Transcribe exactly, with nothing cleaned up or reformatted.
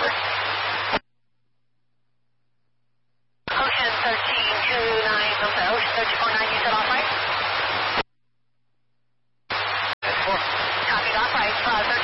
Ocean thirteen two nine, I'm sorry, Ocean thirteen four nine, you said off right? That's four. Copied off right, uh, thirteen